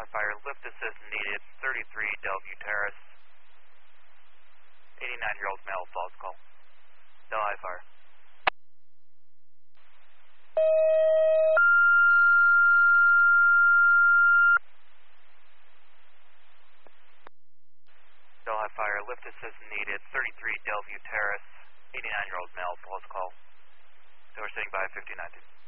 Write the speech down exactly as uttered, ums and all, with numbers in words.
Fire, lift assist needed, thirty-three Delview Terrace, eighty-nine-year-old male, false call. Delhi Fire. Delhi Fire, lift assist needed, thirty-three Delview Terrace, eighty-nine-year-old male, false call. So we're sitting by fifty-nine.